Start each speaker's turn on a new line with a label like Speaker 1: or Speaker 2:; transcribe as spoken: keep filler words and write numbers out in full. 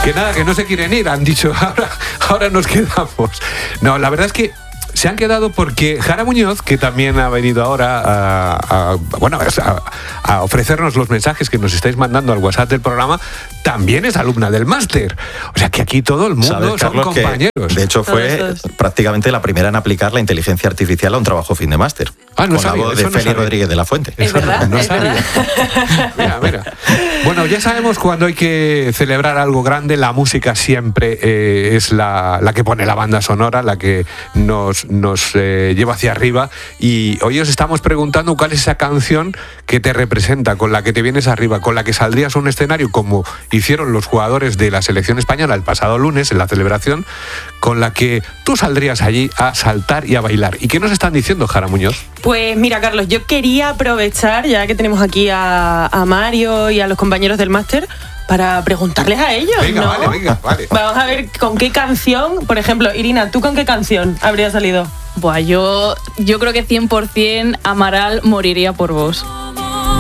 Speaker 1: Que nada, que no se quieren ir, han dicho, ahora, ahora nos quedamos. No, la verdad es que se han quedado porque Jara Muñoz, que también ha venido ahora a, a, bueno, a, a ofrecernos los mensajes que nos estáis mandando al WhatsApp del programa, también es alumna del máster. O sea que aquí todo el mundo
Speaker 2: ¿Sabes,
Speaker 1: son
Speaker 2: Carlos,
Speaker 1: compañeros.
Speaker 2: De hecho fue prácticamente la primera en aplicar la inteligencia artificial a un trabajo fin de máster.
Speaker 1: Ah, no
Speaker 2: con
Speaker 1: sabía,
Speaker 2: la voz de
Speaker 1: eso no
Speaker 2: Félix
Speaker 1: sabía.
Speaker 2: Rodríguez de la Fuente.
Speaker 3: Es
Speaker 1: Eso
Speaker 3: verdad,
Speaker 1: no, no
Speaker 3: es
Speaker 1: sabía.
Speaker 3: verdad.
Speaker 1: Mira, mira. Bueno, ya sabemos cuando hay que celebrar algo grande, la música siempre eh, es la, la que pone la banda sonora, la que nos, nos eh, lleva hacia arriba. Y hoy os estamos preguntando cuál es esa canción que te representa, con la que te vienes arriba, con la que saldrías a un escenario, como hicieron los jugadores de la selección española el pasado lunes en la celebración, con la que tú saldrías allí a saltar y a bailar. ¿Y qué nos están diciendo, Jara Muñoz?
Speaker 4: Pues mira, Carlos, yo quería aprovechar, ya que tenemos aquí a, a Mario y a los compañeros del máster, para preguntarles a ellos,
Speaker 1: Venga,
Speaker 4: ¿no?
Speaker 1: vale, venga, vale.
Speaker 4: Vamos a ver con qué canción, por ejemplo, Irina, ¿tú con qué canción habrías salido?
Speaker 3: Buah, yo, yo creo que cien por ciento Amaral moriría por vos.